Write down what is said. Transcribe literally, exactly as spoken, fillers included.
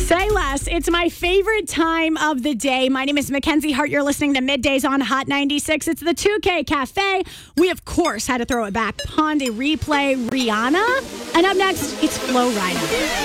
Say less. It's my favorite time of the day. My name is Mackenzie Hart. You're listening to Middays on Hot ninety-six. It's the two K Cafe. We, of course, had to throw it back. Ponde Replay, Rihanna. And up next, it's Flo Rida.